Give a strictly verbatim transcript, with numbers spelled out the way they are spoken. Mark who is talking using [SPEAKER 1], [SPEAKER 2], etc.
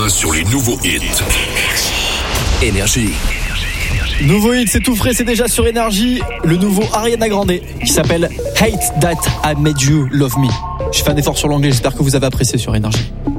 [SPEAKER 1] point sur les nouveaux hits. Énergie.
[SPEAKER 2] Nouveau hit, c'est tout frais, c'est déjà sur Énergie. Le nouveau Ariana Grande qui s'appelle Hate That I Made You Love Me. Je fais un effort sur l'anglais, j'espère que vous avez apprécié sur Énergie.